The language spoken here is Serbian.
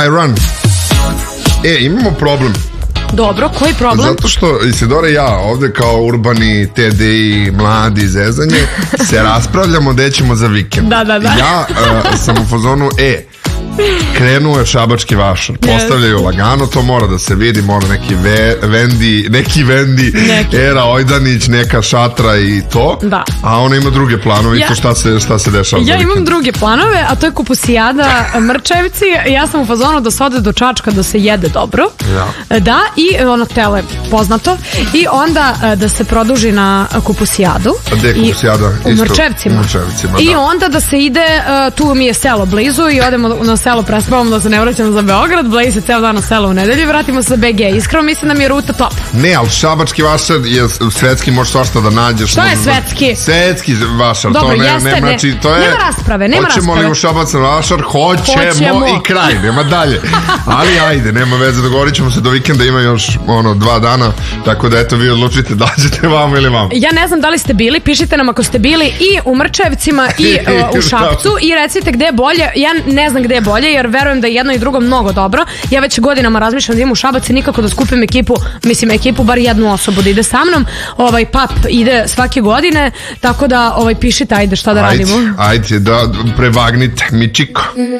Run. Imamo problem. Dobro, koji problem? Zato što Isidora i ja ovde kao urbani TDI, mladi, zezanje se raspravljamo gde ćemo za vikend. Da. Ja sam u fazonu, krenuo je šabački vašar, postavljaju lagano, to mora da se vidi, mora neki Vendi, Era Ojdanić, neka šatra i to, a ona ima druge planove i to šta se dešava. Ja imam druge planove, a to je kupusijada Mrčevci. Ja sam u fazonu da se ode do Čačka, da se jede dobro, da, i ono tele poznato, i onda da se produži na kupusijadu. A gde je kupusijada? U Mrčevcima. I onda da se ide, tu mi je selo blizu i odemo na selo, prespavamo da se ne vraćamo za Beograd, bleji se ceo dan na selo u nedelju i vratimo se za BG. Iskreno mislim da mi je ruta top. Ne, ali šabački vašar je svetski, možeš svašta da nađeš. Što je svetski? Svetski vašar. Dobro, jeste, nema rasprave. Hoćemo li u šabac na vašar? Hoćemo i kraj, nema dalje. Ali ajde, nema veze, dogovorit ćemo se do vikenda, ima još 2 dana, tako da eto vi odlučite da ćete vamo ili vamo. Ja ne znam da li ste bili, pišite nam ako ste bili i u Mrčevcima i u Šapcu i recite gde je bolje. Ja ne znam gde je bolje, jer verujem da je jedno i drugo mnogo dobro. Ja već godinama razmišljam da idem u Šabac i nikako da skupim ekipu, bar jednu osobu da ide sa mnom. Pap ide svake godine, tako da pišite, ajde šta da radimo. Ajde, da prevagnite mi čiko.